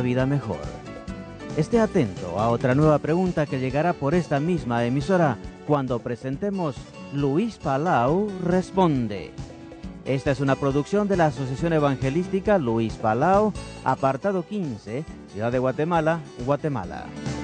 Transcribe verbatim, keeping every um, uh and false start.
vida mejor. Esté atento a otra nueva pregunta que llegará por esta misma emisora cuando presentemos Luis Palau Responde. Esta es una producción de la Asociación Evangelística Luis Palau, apartado quince, Ciudad de Guatemala, Guatemala.